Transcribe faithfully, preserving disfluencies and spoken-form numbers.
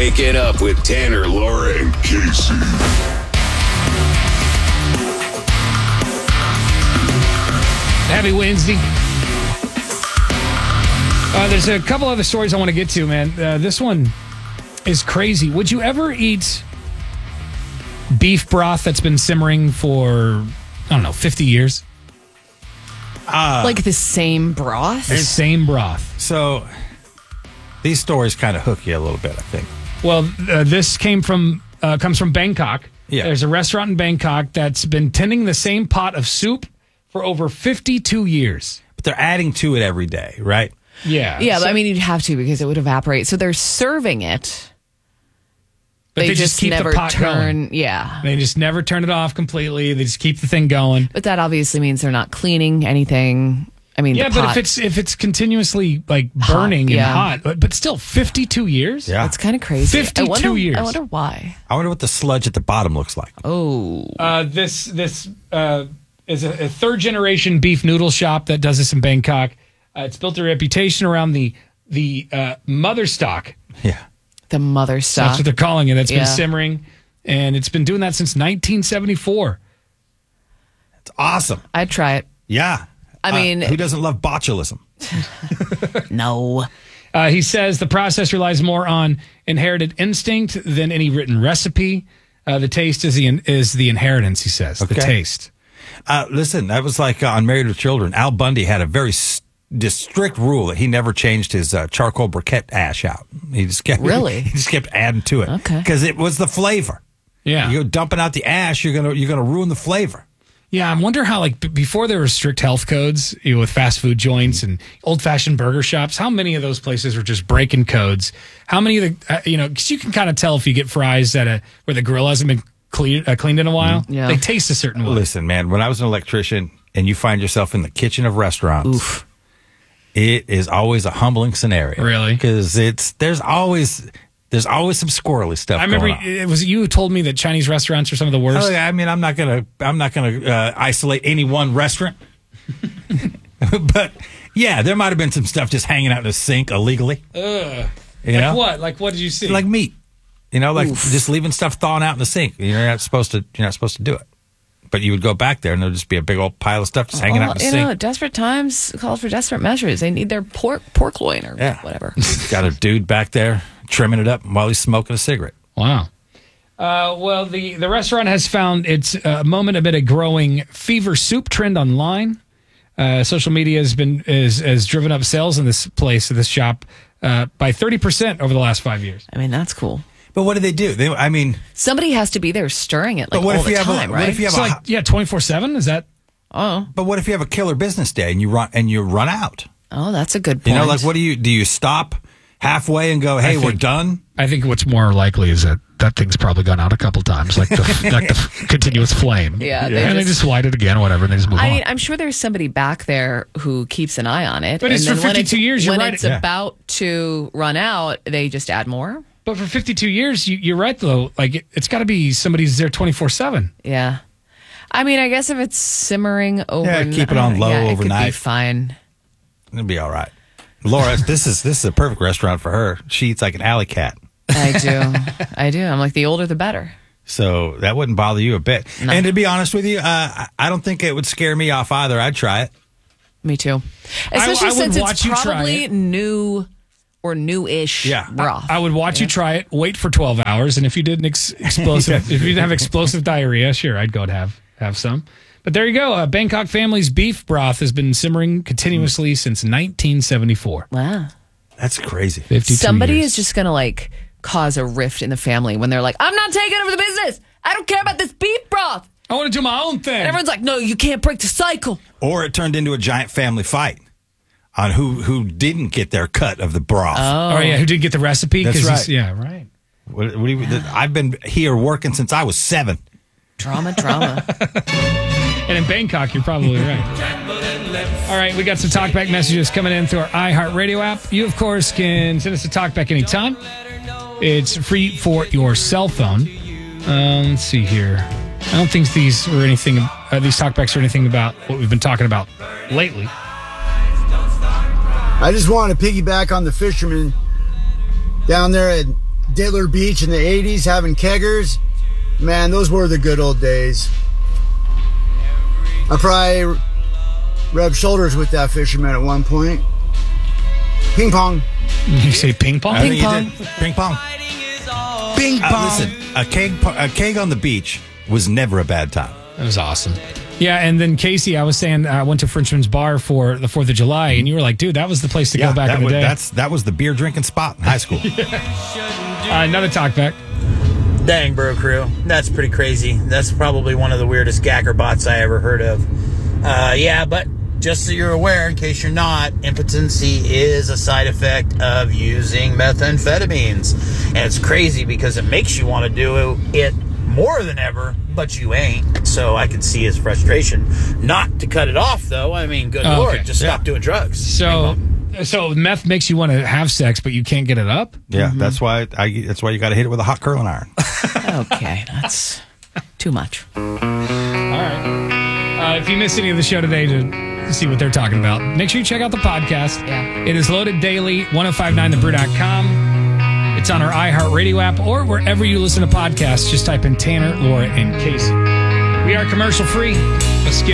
Waking Up with Tanner, Laura, and Casey. Happy Wednesday. Uh, there's a couple other stories I want to get to, man. Uh, this one is crazy. Would you ever eat beef broth that's been simmering for, I don't know, fifty years? Uh, like the same broth? The same broth. So these stories kind of hook you a little bit, I think. Well, uh, this came from uh, comes from Bangkok. Yeah. There's a restaurant in Bangkok that's been tending the same pot of soup for over fifty-two years. But they're adding to it every day, right? Yeah. Yeah, So- but I mean, you'd have to because it would evaporate. So they're serving it. But they, they just, just keep the never pot turn. going. Yeah. They just never turn it off completely. They just keep the thing going. But that obviously means they're not cleaning anything. I mean, Yeah, the but pot, if it's if it's continuously like Hot, burning yeah. and hot, but, but still fifty-two years? Yeah. it's kind of crazy. fifty-two I wonder, years. I wonder why. I wonder what the sludge at the bottom looks like. Oh. Uh, this this uh, is a, a third generation beef noodle shop that does this in Bangkok. Uh, it's built a reputation around the the uh, mother stock. Yeah. The mother stuff. That's what they're calling it. It's Yeah. been simmering, and it's been doing that since nineteen seventy-four. It's awesome. I'd try it. Yeah. I Uh, mean- who doesn't love botulism? No. Uh, he says the process relies more on inherited instinct than any written recipe. Uh, the taste is the is the inheritance. He says the Okay. taste. Uh, listen, that was like uh, on Married with Children. Al Bundy had a very s- just strict rule that he never changed his uh, charcoal briquette ash out. He just kept Really? he just kept adding to it. Okay. Because it was the flavor. Yeah, You go dumping out the ash, you're gonna you're gonna ruin the flavor. yeah. I wonder how like b- before there were strict health codes, you know, with fast food joints and old fashioned burger shops. How many of those places were just breaking codes? How many of the uh, you know? Because you can kind of tell if you get fries at a where the grill hasn't been clean, uh, cleaned in a while. Yeah. They taste a certain way. Listen, man, when I was an electrician and you find yourself in the kitchen of restaurants, Oof. it is always a humbling scenario. Really? Because it's there's always there's always some squirrely stuff. I remember going on. it was you who told me that Chinese restaurants are some of the worst. Oh, yeah, I mean, I'm not gonna, I'm not gonna uh, isolate any one restaurant, but yeah, there might have been some stuff just hanging out in the sink illegally. Ugh. You Like know, what? Like what did you see? like meat. You know, like just leaving stuff thawing out in the sink. You're not supposed to. You're not supposed to do it. But you would go back there, and there'd just be a big old pile of stuff just hanging Well, out in the you sink. know, desperate times call for desperate measures. They need their pork pork loin or Yeah. whatever. Got a dude back there trimming it up while he's smoking a cigarette. Wow. Uh, well, the, the restaurant has found its uh, moment amid a growing fever soup trend online. Uh, social media has been is has driven up sales in this place, this shop, uh, by thirty percent over the last five years. I mean, that's cool. But what do they do? They, I mean, Somebody has to be there stirring it like but what all if the you have time, a, right? what if you have So a, like, yeah, twenty-four seven? Is that? oh, but what if you have a killer business day and you run and you run out? oh, that's a good You point. know, like what do you do? You stop halfway and go, "Hey, I we're think- done." I think what's more likely is that that thing's probably gone out a couple times, like the, like the continuous flame. Yeah, they and they just- just light it again, whatever, and they just move I on. mean, I'm sure there's somebody back there who keeps an eye on it. But it's and for then when fifty-two years, you're when right. it's Yeah. about to run out, they just add more. But for fifty-two years, you, you're right, though. Like, it, it's got to be somebody who's there twenty-four seven. Yeah. I mean, I guess if it's simmering overnight, keep it on low yeah, It could overnight. be fine. It'll be all right. Laura, this is this is a perfect restaurant for her. She eats like an alley cat, I do. I do. I'm like, the older the better. so that wouldn't bother you a bit. No. And to be honest with you, uh, I- I don't think it would scare me off either. I'd try it. Me too. I- Especially I would since watch it's you try probably it. new or new-ish Yeah. broth. I would watch you try it, wait for twelve hours, and if you did an ex- explosive, if you didn't have explosive diarrhea, sure, I'd go and have have some. But there you go. Uh, Bangkok family's beef broth has been simmering continuously since nineteen seventy-four. Wow. That's crazy. fifty-two Somebody years. is just going to like cause a rift in the family when they're like, I'm not taking over the business. I don't care about this beef broth. I want to do my own thing. And everyone's like, no, you can't break the cycle. Or it turned into a giant family fight on who who didn't get their cut of the broth. Oh yeah, who did get the recipe? That's 'Cause right. he's- Yeah, right. What, what do you, I've been here working since I was seven. Drama, drama. And in Bangkok, you're probably right. All right, we got some talkback messages coming in through our iHeartRadio app. You, of course, can send us a talkback anytime. It's free for your cell phone. Um, let's see here. I don't think these are anything. Uh, these talkbacks are anything about what we've been talking about lately. I just want to piggyback on the fishermen down there at Diddler Beach in the eighties, having keggers. Man, those were the good old days. I probably rubbed shoulders with that fisherman at one point. Ping pong. You say ping pong? I think Ping you pong. did. Ping pong. Ping pong. Uh, listen, a keg, a keg on the beach was never a bad time. That was awesome. Yeah, and then Casey, I was saying I went to Frenchman's Bar for the fourth of July, and you were like, dude, that was the place to Yeah, go back that in the was, day. That's that was the beer drinking spot in high school. uh, another talkback. Dang, bro crew. That's pretty crazy. That's probably one of the weirdest gagger bots I ever heard of. Uh, yeah, but just so you're aware, in case you're not, impotency is a side effect of using methamphetamines. And it's crazy because it makes you want to do it more than ever, but you ain't. So I can see his frustration. Not to cut it off, though. I mean, good Oh, Lord, okay. just stop doing drugs. So, so meth makes you want to have sex, but you can't get it up? Yeah, that's why I. That's why you got to hit it with a hot curling iron. Okay, that's too much. All right. Uh, if you missed any of the show today to see what they're talking about, make sure you check out the podcast. Yeah. It is loaded daily, ten fifty-nine the brew dot com. It's on our iHeartRadio app or wherever you listen to podcasts. Just type in Tanner, Laura, and Casey. We are commercial free. Let's get